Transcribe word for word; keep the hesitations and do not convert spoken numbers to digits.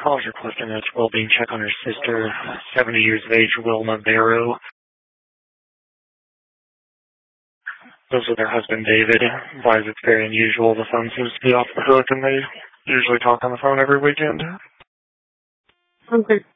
Calls requesting a well-being check on her sister, seventy years of age, Wilma Barrow. Lives with her husband, David. Advise it's very unusual. The phone seems to be off the hook, and they usually talk on the phone every weekend. Okay.